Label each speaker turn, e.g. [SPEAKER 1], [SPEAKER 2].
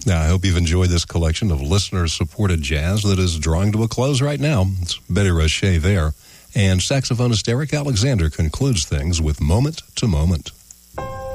[SPEAKER 1] Now, I hope you've enjoyed this collection of listener-supported jazz that is drawing to a close right now. It's Betty Roche there. And saxophonist Eric Alexander concludes things with Moment to Moment.